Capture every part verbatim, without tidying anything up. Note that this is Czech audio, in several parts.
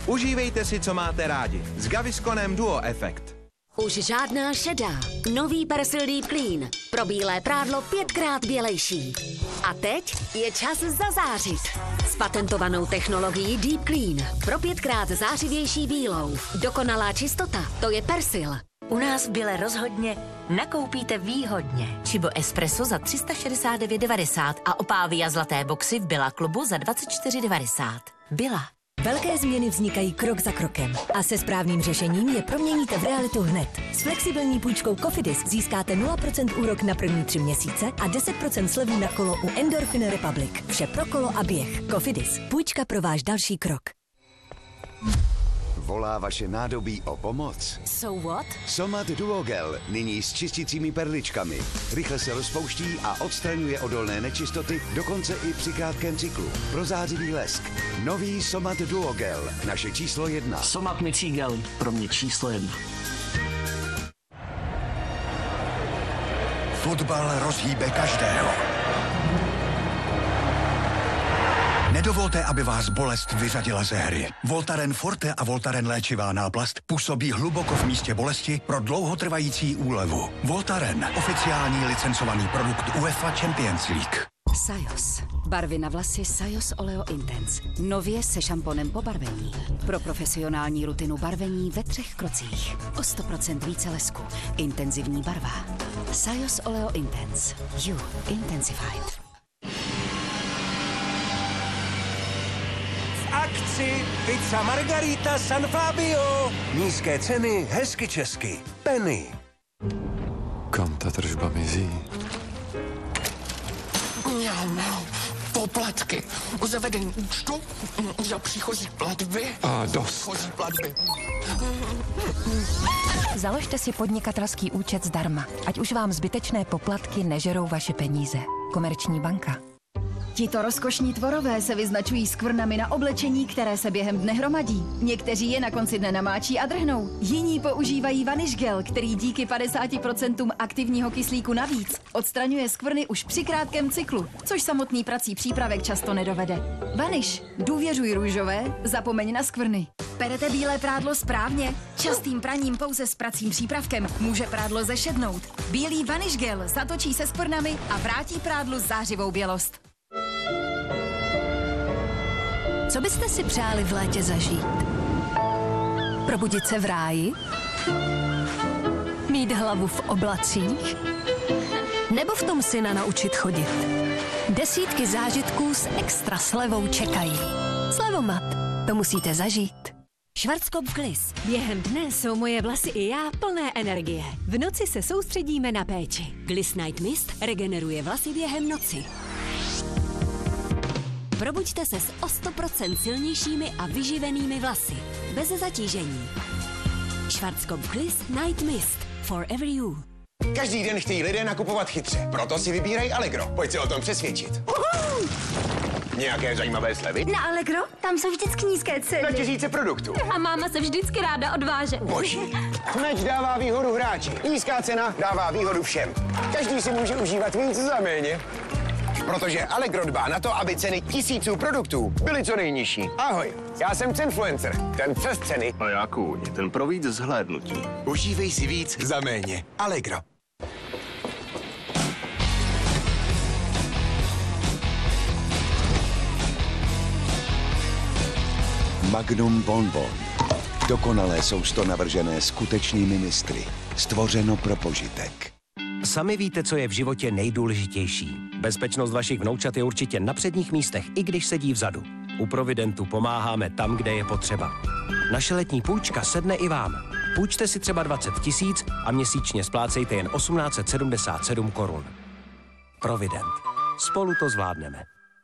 Užívejte si, co máte rádi. S Gavisconem Duo Effect. Už žádná šedá. Nový Persil Deep Clean. Pro bílé prádlo pětkrát bělejší. A teď je čas zazářit. S patentovanou technologií Deep Clean. Pro pětkrát zářivější bílou. Dokonalá čistota, to je Persil. U nás v Bile rozhodně nakoupíte výhodně. Chibo Espresso za tři sta šedesát devět devadesát a Opavia zlaté boxy v Billa klubu za dvacet čtyři devadesát. Billa. Velké změny vznikají krok za krokem a se správným řešením je proměníte v realitu hned. S flexibilní půjčkou Cofidis získáte nula procent úrok na první tři měsíce a deset procent slevu na kolo u Endorphin Republic. Vše pro kolo a běh. Cofidis. Půjčka pro váš další krok. Volá vaše nádobí o pomoc? So what? Somat Duogel, nyní s čistícími perličkami. Rychle se rozpouští a odstraňuje odolné nečistoty, dokonce i při krátkém cyklu. Prozářivý lesk. Nový Somat Duogel, naše číslo jedna. Somat mycí gel, pro mě číslo jedna. Fotbal rozhýbe každého. Nedovolte, aby vás bolest vyřadila ze hry. Voltaren Forte a Voltaren léčivá náplast působí hluboko v místě bolesti pro dlouhotrvající úlevu. Voltaren, oficiální licencovaný produkt UEFA Champions League. Sajos. Barvy na vlasy Sajos Oleo Intense. Nově se šamponem po barvení. Pro profesionální rutinu barvení ve třech krocích. O sto procent více lesku. Intenzivní barva. Sajos Oleo Intense. You Intensified. Akci pizza Margarita San Fabio. Nízké ceny, hezky česky. Penny. Kam ta tržba mizí? Poplatky. Zavedení účtu za příchozí platby. A dost. Příchozí platby. Založte si podnikatelský účet zdarma, ať už vám zbytečné poplatky nežerou vaše peníze. Komerční banka. Tito rozkošní tvorové se vyznačují skvrnami na oblečení, které se během dne hromadí. Někteří je na konci dne namáčí a drhnou. Jiní používají Vanish Gel, který díky padesáti procentům aktivního kyslíku navíc odstraňuje skvrny už při krátkém cyklu, což samotný prací přípravek často nedovede. Vanish. Důvěřuj růžové, zapomeň na skvrny. Perete bílé prádlo správně? Častým praním pouze s pracím přípravkem může prádlo zešednout. Bílý Vanish Gel zatočí se skvrnami a vrátí prádlu zářivou bělost. Co byste si přáli v létě zažít? Probudit se v ráji? Mít hlavu v oblacích? Nebo v tom syna naučit chodit? Desítky zážitků s extra slevou čekají. Slevomat, to musíte zažít. Schwarzkopf Gliss. Během dne jsou moje vlasy i já plné energie. V noci se soustředíme na péči. Gliss Night Mist regeneruje vlasy během noci. Probuďte se s o sto procent silnějšími a vyživenými vlasy. Bez zatížení. Schwarzkopf Gliss Night Mist. Forever you. Každý den chtějí lidé nakupovat chytře, proto si vybírají Allegro. Pojď se o tom přesvědčit. Uhu! Nějaké zajímavé slevy? Na Allegro? Tam jsou vždycky nízké ceny. Na tisíce produktů. A máma se vždycky ráda odváže. Boží. Meč dává výhodu hráči. Nízká cena dává výhodu všem. Každý si může užívat víc za méně. Protože Allegro dbá na to, aby ceny tisíců produktů byly co nejnižší. Ahoj, já jsem Cenfluencer, ten přes ceny. A já kůň, ten pro víc zhlédnutí. Užívej si víc za méně. Allegro. Magnum Bonbon. Dokonalé sousto navržené skutečnými mistry. Stvořeno pro požitek. Sami víte, co je v životě nejdůležitější. Bezpečnost vašich vnoučat je určitě na předních místech, i když sedí vzadu. U Providentu pomáháme tam, kde je potřeba. Naše letní půjčka sedne i vám. Půjčte si třeba dvacet tisíc a měsíčně splácejte jen osmnáct set sedmdesát sedm korun. Provident. Spolu to zvládneme.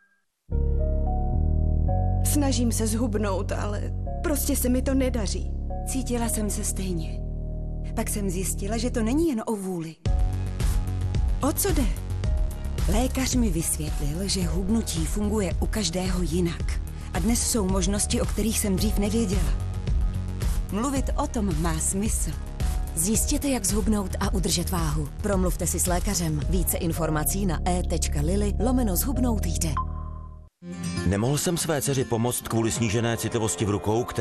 Snažím se zhubnout, ale prostě se mi to nedaří. Cítila jsem se stejně. Pak jsem zjistila, že to není jen o vůli. O co jde? Lékař mi vysvětlil, že hubnutí funguje u každého jinak. A dnes jsou možnosti, o kterých jsem dřív nevěděla. Mluvit o tom má smysl. Zjistěte, jak zhubnout a udržet váhu. Promluvte si s lékařem. Více informací na e.lily lomeno zhubnout jde. Nemohl jsem své dceři pomoct kvůli snížené citlivosti v rukou,